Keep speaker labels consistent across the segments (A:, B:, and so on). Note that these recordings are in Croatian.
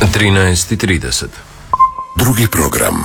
A: 13:30.
B: Drugi program.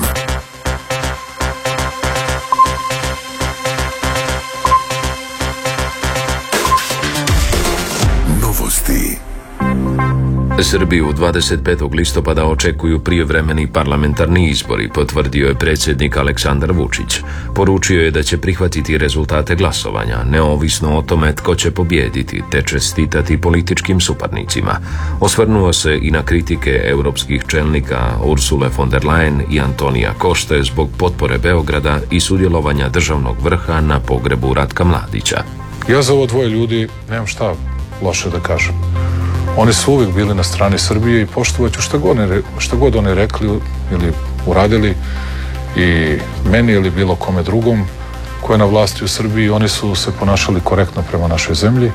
B: Novosti.
A: Srbiju 25. listopada očekuju prijevremeni parlamentarni izbori, potvrdio je predsjednik Aleksandar Vučić. Poručio je da će prihvatiti rezultate glasovanja, neovisno o tome tko će pobijediti, te čestitati političkim suparnicima. Osvrnuo se i na kritike europskih čelnika Ursule von der Leyen i Antonija Košte zbog potpore Beograda i sudjelovanja državnog vrha na pogrebu Ratka Mladića.
C: Ja za ovo dvoje ljudi nemam šta loše da kažem. Oni su uvijek bili na strani Srbije i poštovat ću šta god oni rekli ili uradili i meni ili bilo kome drugom ko je na vlasti u Srbiji. Oni su se ponašali korektno prema našoj zemlji.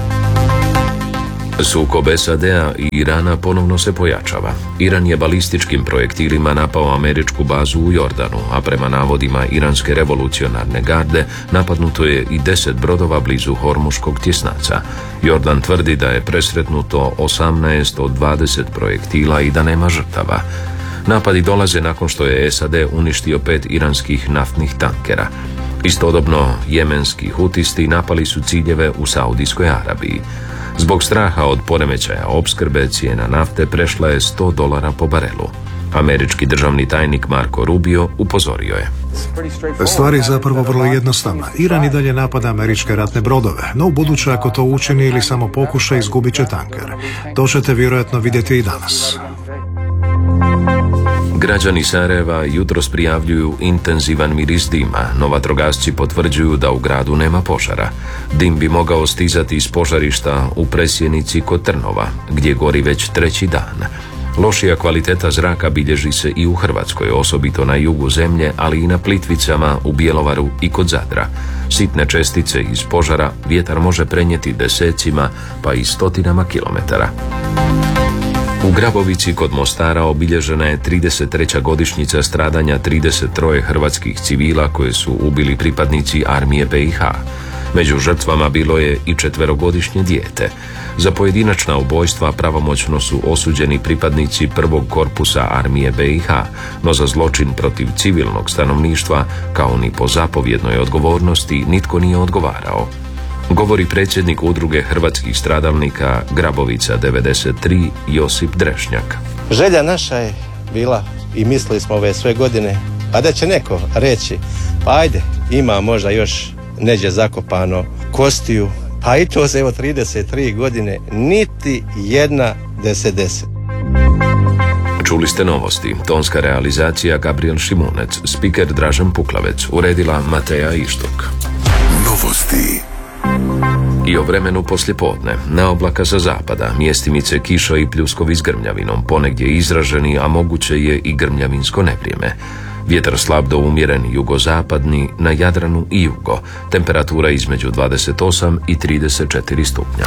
A: Sukob SAD-a i Irana ponovno se pojačava. Iran je balističkim projektilima napao američku bazu u Jordanu, a prema navodima iranske revolucionarne garde napadnuto je i 10 brodova blizu Hormuškog tjesnaca. Jordan tvrdi da je presretnuto 18 od 20 projektila i da nema žrtava. Napadi dolaze nakon što je SAD uništio 5 iranskih naftnih tankera. Istodobno, jemenski hutisti napali su ciljeve u Saudijskoj Arabiji. Zbog straha od poremećaja opskrbe, cijena nafte prešla je $100 po barelu. Američki državni tajnik Marco Rubio upozorio je.
D: Stvar je zapravo vrlo jednostavna. Iran i dalje napada američke ratne brodove, no ubuduće ako to učini ili samo pokuša, izgubit će tanker. To ćete vjerojatno vidjeti i danas.
A: Građani Sarajeva jutros prijavljuju intenzivan miris dima, no vatrogasci potvrđuju da u gradu nema požara. Dim bi mogao stizati iz požarišta u Presjenici kod Trnova, gdje gori već 3. dan. Lošija kvaliteta zraka bilježi se i u Hrvatskoj, osobito na jugu zemlje, ali i na Plitvicama, u Bjelovaru i kod Zadra. Sitne čestice iz požara vjetar može prenijeti desecima pa i stotinama kilometara. U Grabovici kod Mostara obilježena je 33. godišnjica stradanja 33 hrvatskih civila koje su ubili pripadnici armije BiH. Među žrtvama bilo je i 4-godišnje dijete. Za pojedinačna ubojstva pravomoćno su osuđeni pripadnici 1. korpusa armije BiH, no za zločin protiv civilnog stanovništva, kao ni po zapovjednoj odgovornosti, nitko nije odgovarao. Govori predsjednik udruge hrvatskih stradalnika Grabovica 93 Josip Drešnjak.
E: Želja naša je bila i mislili smo ove sve godine, pa da će neko reći, pa ajde, ima možda još neđe zakopano kostiju, pa i to se evo 33 godine, niti jedna da se desi.
A: Čuli ste novosti. Tonska realizacija Gabriel Šimunec, spiker Dražen Puklavec, uredila Mateja Ištok.
B: Novosti.
A: I o vremenu poslijepodne. Na oblaka sa zapada, mjestimice kiša i pljuskovi s grmljavinom, ponegdje izraženi, a moguće je i grmljavinsko nevrijeme. Vjetar slab do umjeren jugozapadni, na Jadranu i jugo. Temperatura između 28 i 34 stupnja.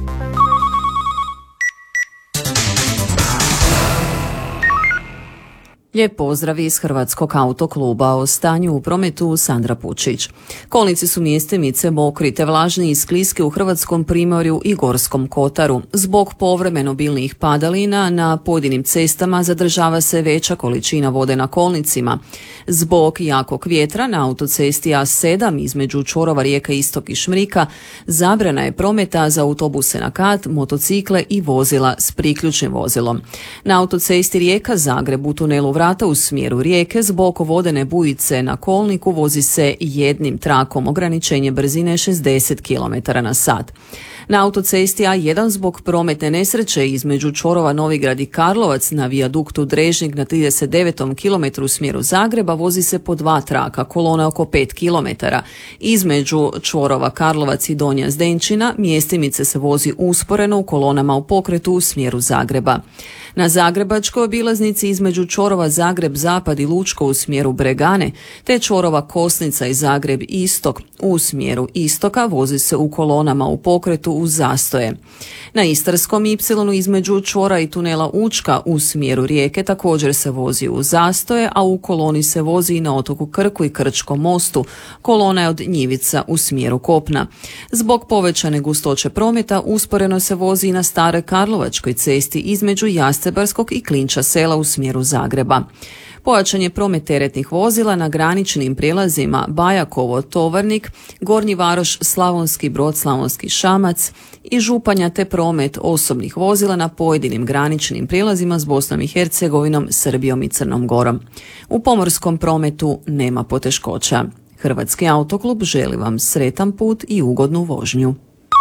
F: Lijep pozdrav iz Hrvatskog autokluba. O stanju u prometu Sandra Pučić. Kolnici su mjestimice mokri te vlažni i skliski u Hrvatskom primorju i Gorskom kotaru. Zbog povremeno obilnih padalina na pojedinim cestama zadržava se veća količina vode na kolnicima. Zbog jakog vjetra na autocesti A7 između čvorova Rijeka Istok i Šmrika zabrana je prometa za autobuse na kat, motocikle i vozila s priključnim vozilom. Na autocesti Rijeka Zagreb u tunelu Vrata u smjeru Rijeke zbog vodene bujice na kolniku vozi se jednim trakom, ograničenje brzine 60 km/h. Na autocesti A1 zbog prometne nesreće između čvorova Novigrad i Karlovac na vijaduktu Drežnik na 39. km u smjeru Zagreba vozi se po 2 traka, kolona oko 5 km. Između čvorova Karlovac i Donja Zdenčina mjestimice se vozi usporeno u kolonama u pokretu u smjeru Zagreba. Na zagrebačkoj obilaznici između čvorova Zagreb Zapad i Lučko u smjeru Bregane, te čvorova Kosnica i Zagreb Istok U smjeru istoka vozi se u kolonama u pokretu uz zastoje. Na Istarskom ipsilonu između čvora i tunela Učka u smjeru Rijeke također se vozi u zastoje, a u koloni se vozi i na otoku Krku i Krčkom mostu. Kolona je od Njivica u smjeru kopna. Zbog povećane gustoće prometa usporeno se vozi i na Staroj Karlovačkoj cesti između Jastebarskog i Klinča sela u smjeru Zagreba. Pojačan je promet teretnih vozila na graničnim prijelazima Bajakovo, Tovarnik, Gornji Varoš, Slavonski Brod, Slavonski Šamac i Županja, te promet osobnih vozila na pojedinim graničnim prijelazima s Bosnom i Hercegovinom, Srbijom i Crnom Gorom. U pomorskom prometu nema poteškoća. Hrvatski autoklub želi vam sretan put i ugodnu vožnju.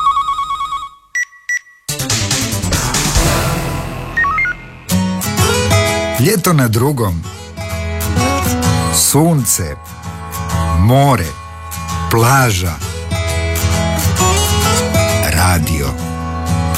G: Ljeto na drugom. Sunce, more, plaža, radio.